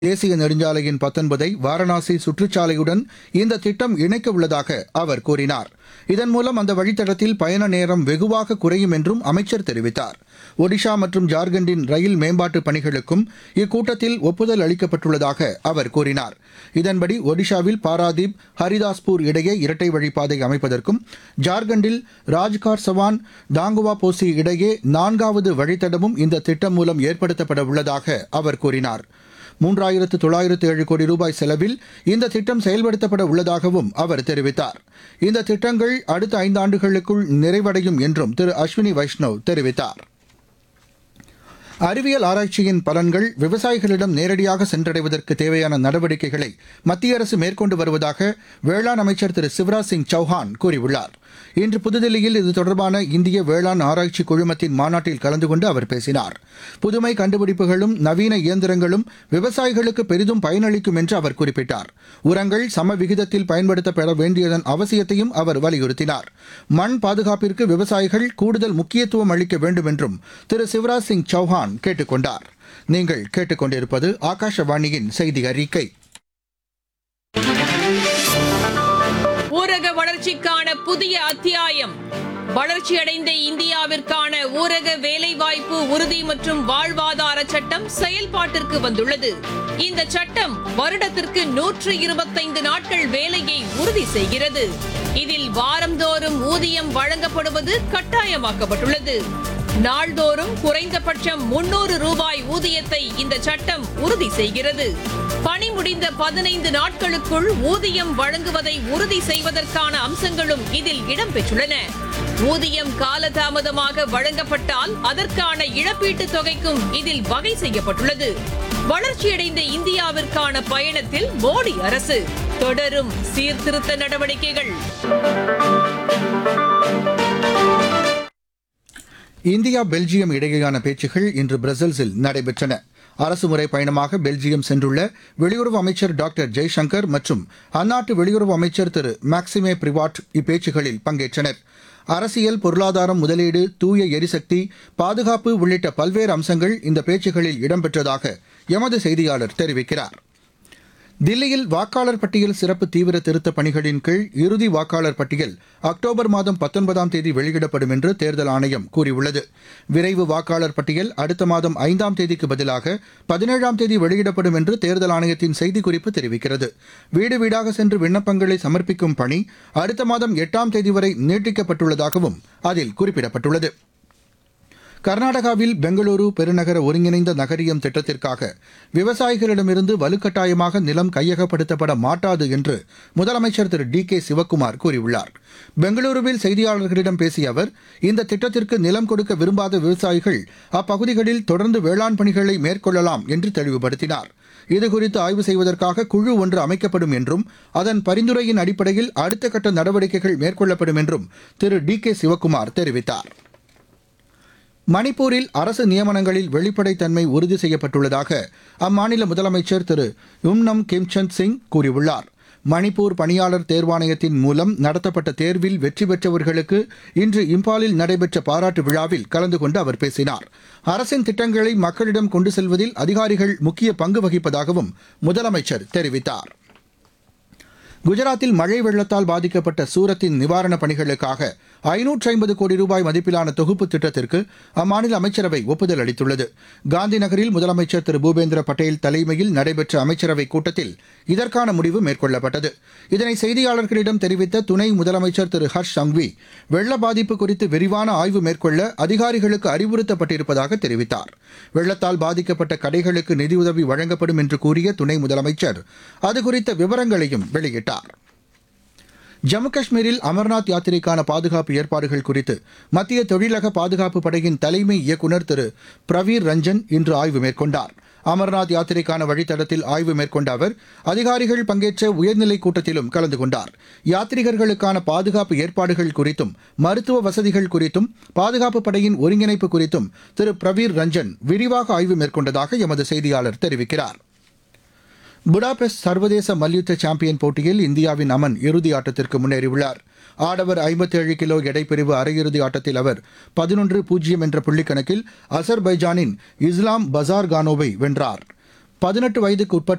தேசிய நெடுஞ்சாலையின் 19ஐ வாரணாசி சுற்றுச்சாலையுடன் இந்த திட்டம் இணைக்க உள்ளதாக அவர் கூறினார். இதன் மூலம் அந்த வழித்தடத்தில் பயண நேரம் வெகுவாக குறையும் என்றும் அமைச்சர் தெரிவித்தார். ஒடிஷா மற்றும் ஜார்க்கண்டின் ரயில் மேம்பாட்டுப் பணிகளுக்கும் இக்கூட்டத்தில் ஒப்புதல் அளிக்கப்பட்டுள்ளதாக அவர் கூறினார். இதன்படி ஒடிஷாவில் பாராதீப் ஹரிதாஸ்பூர் இடையே இரட்டை வழிப்பாதை அமைப்பதற்கும், ஜார்க்கண்டில் ராஜ்கார் சவான் தாங்குவா போசி இடையே 4வது வழித்தடமும் இந்த திட்டம் மூலம் ஏற்படுத்தப்பட உள்ளதாக அவர் கூறினார். 3907 கோடி ரூபாய் செலவில் இந்த திட்டம் செயல்படுத்தப்பட உள்ளதாகவும் அவர் தெரிவித்தார். இந்த திட்டங்கள் அடுத்த 5 ஆண்டுகளுக்குள் நிறைவடையும் என்றும் திரு அஸ்வினி வைஷ்ணவ் தெரிவித்தார். அறிவியல் ஆராய்ச்சியின் பலன்கள் விவசாயிகளிடம் நேரடியாக சென்றடைவதற்கு தேவையான நடவடிக்கைகளை மத்திய அரசு மேற்கொண்டு வருவதாக வேளாண் அமைச்சர் திரு சிவராஜ் சிங் சௌஹான் கூறியுள்ளார். இன்று புதுதில்லியில் இது தொடர்பான இந்திய வேளாண் ஆராய்ச்சி குழுமத்தின் மாநாட்டில் கலந்து கொண்டு அவர் பேசினார். புதுமை கண்டுபிடிப்புகளும் நவீன இயந்திரங்களும் விவசாயிகளுக்கு பெரிதும் பயனளிக்கும் என்று அவர் குறிப்பிட்டார். உரங்கள் சம விகிதத்தில் பயன்படுத்தப்பட வேண்டியதன் அவசியத்தையும் அவர் வலியுறுத்தினார். மண் பாதுகாப்பிற்கு விவசாயிகள் கூடுதல் முக்கியத்துவம் அளிக்க வேண்டும் என்றும் திரு சிவராஜ் சிங் சௌஹான் கேட்டுக் கொண்டார். நீங்கள் கேட்டுக்கொண்டிருப்பது ஆகாஷவாணியின் செய்தி அறிக்கை. ஊரக வளர்ச்சிக்கான புதிய அத்தியாயம். வளர்ச்சியடைந்த இந்தியாவிற்கான ஊரக வேலைவாய்ப்பு உறுதி மற்றும் வாழ்வாதார சட்டம் செயல்பாட்டிற்கு வந்துள்ளது. இந்த சட்டம் வருடத்திற்கு 125 நாட்கள் வேலையை உறுதி செய்கிறது. இதில் வாரந்தோறும் ஊதியம் வழங்கப்படுவது கட்டாயமாக்கப்பட்டுள்ளது. நாள்தோறும் குறைந்தபட்சம் 300 ரூபாய் ஊதியத்தை இந்த சட்டம் உறுதி செய்கிறது. பணி முடிந்த 15 நாட்களுக்குள் ஊதியம் வழங்குவதை உறுதி செய்வதற்கான அம்சங்களும் இதில் இடம்பெற்றுள்ளன. ஊதியம் காலதாமதமாக வழங்கப்பட்டால் அதற்கான இழப்பீட்டுத் தொகைக்கும் இதில் வகை செய்யப்பட்டுள்ளது. வளர்ச்சியடைந்த இந்தியாவிற்கான பயணத்தில் மோடி அரசு தொடரும் சீர்திருத்த நடவடிக்கைகள். இந்தியா பெல்ஜியம் இடையேயான பேச்சுகள் இன்று பிரசல்ஸில் நடைபெற்றன. அரசுமுறை பயணமாக பெல்ஜியம் சென்றுள்ள வெளியுறவு அமைச்சர் டாக்டர் ஜெய்சங்கர் மற்றும் அந்நாட்டு வெளியுறவு அமைச்சர் திரு மேக்சிமே பிரிவாட் இப்பேச்சுகளில் பங்கேற்றனர். அரசியல், பொருளாதாரம், முதலீடு, தூய எரிசக்தி, பாதுகாப்பு உள்ளிட்ட பல்வேறு அம்சங்கள் இந்த பேச்சுகளில் இடம்பெற்றதாக எமது செய்தியாளர் தெரிவிக்கிறார். தில்லியில் வாக்காளர் பட்டியல் சிறப்பு தீவிர திருத்தப் பணிகளின் கீழ் இறுதி வாக்காளர் பட்டியல் அக்டோபர் மாதம் 19ஆம் தேதி வெளியிடப்படும் என்று தேர்தல் ஆணையம் கூறியுள்ளது. விரைவு வாக்காளர் பட்டியல் அடுத்த மாதம் 5ஆம் தேதிக்கு பதிலாக 17ஆம் தேதி வெளியிடப்படும் என்று தேர்தல் ஆணையத்தின் செய்திக்குறிப்பு தெரிவிக்கிறது. வீடு வீடாக சென்று விண்ணப்பங்களை சமர்ப்பிக்கும் பணி அடுத்த மாதம் 8ஆம் தேதி வரை நீட்டிக்கப்பட்டுள்ளதாகவும் அதில் குறிப்பிடப்பட்டுள்ளது. கர்நாடகாவில் பெங்களூரு பெருநகர ஒருங்கிணைந்த நகரியம் திட்டத்திற்காக விவசாயிகளிடமிருந்து வலுக்கட்டாயமாக நிலம் கையகப்படுத்தப்பட மாட்டாது என்று முதலமைச்சர் திரு டி கே சிவக்குமார் கூறியுள்ளார். பெங்களூருவில் செய்தியாளர்களிடம் பேசிய அவர், இந்த திட்டத்திற்கு நிலம் கொடுக்க விரும்பாத விவசாயிகள் அப்பகுதிகளில் தொடர்ந்து வேளாண் பணிகளை மேற்கொள்ளலாம் என்று தெளிவுபடுத்தினார். இதுகுறித்து ஆய்வு செய்வதற்காக குழு ஒன்று அமைக்கப்படும் என்றும் அதன் பரிந்துரையின் அடிப்படையில் அடுத்த கட்ட நடவடிக்கைகள் மேற்கொள்ளப்படும் என்றும் திரு டி கே சிவக்குமார் தெரிவித்தார். மணிப்பூரில் அரசு நியமனங்களில் வெளிப்படைத்தன்மை உறுதி செய்யப்பட்டுள்ளதாக அம்மாநில முதலமைச்சர் திரு யும்னம் கிம்சந்த் சிங் கூறியுள்ளார். மணிப்பூர் பணியாளர் தேர்வாணையத்தின் மூலம் நடத்தப்பட்ட தேர்வில் வெற்றி பெற்றவர்களுக்கு இன்று இம்பாலில் நடைபெற்ற பாராட்டு விழாவில் கலந்து கொண்டு அவர் பேசினார். அரசின் திட்டங்களை மக்களிடம் கொண்டு செல்வதில் அதிகாரிகள் முக்கிய பங்கு வகிப்பதாகவும் முதலமைச்சர் தெரிவித்தார். குஜராத்தில் மழை வெள்ளத்தால் பாதிக்கப்பட்ட சூரத்தின் நிவாரணப் பணிகளுக்காக 550 கோடி ரூபாய் மதிப்பிலான தொகுப்பு திட்டத்திற்கு அம்மாநில அமைச்சரவை ஒப்புதல் அளித்துள்ளது. காந்தி நகரில் முதலமைச்சர் திரு பூபேந்திர பட்டேல் தலைமையில் நடைபெற்ற அமைச்சரவைக் கூட்டத்தில் இதற்கான முடிவு மேற்கொள்ளப்பட்டது. இதனை செய்தியாளர்களிடம் தெரிவித்த துணை முதலமைச்சர் திரு ஹர்ஷ் சங்வி, வெள்ள பாதிப்பு குறித்து விரிவான ஆய்வு மேற்கொள்ள அதிகாரிகளுக்கு அறிவுறுத்தப்பட்டிருப்பதாக தெரிவித்தார். வெள்ளத்தால் பாதிக்கப்பட்ட கடைகளுக்கு நிதியுதவி வழங்கப்படும் என்று கூறிய துணை முதலமைச்சர் அதுகுறித்த விவரங்களையும் வெளியிட்டார். ஜம்மு காஷ்மீரில் அமர்நாத் யாத்திரைக்கான பாதுகாப்பு ஏற்பாடுகள் குறித்து மத்திய தொழிலக பாதுகாப்பு படையின் தலைமை இயக்குநர் திரு பிரவீர் ரஞ்சன் இன்று ஆய்வு மேற்கொண்டார். அமர்நாத் யாத்திரைக்கான வழித்தடத்தில் ஆய்வு மேற்கொண்ட அவர் அதிகாரிகள் பங்கேற்ற உயர்நிலைக் கூட்டத்திலும் கலந்து கொண்டார். யாத்ரீகர்களுக்கான பாதுகாப்பு ஏற்பாடுகள் குறித்தும் மருத்துவ வசதிகள் குறித்தும் பாதுகாப்பு படையின் ஒருங்கிணைப்பு குறித்தும் திரு பிரவீர் ரஞ்சன் விரிவாக ஆய்வு மேற்கொண்டதாக எமது செய்தியாளர் தெரிவிக்கிறார். புடாபெஸ்ட் சர்வதேச மல்யுத்த சாம்பியன் போட்டியில் இந்தியாவின் அமன் இறுதி ஆட்டத்திற்கு முன்னேறியுள்ளார். ஆடவர் 57 கிலோ எடைப்பிரிவு அரையிறுதி ஆட்டத்தில் அவர் 11-0 என்ற புள்ளிக்கணக்கில் அசர்பைஜானின் இஸ்லாம் பசார்கானோவை வென்றார். 18 வயதுக்கு உட்பட்ட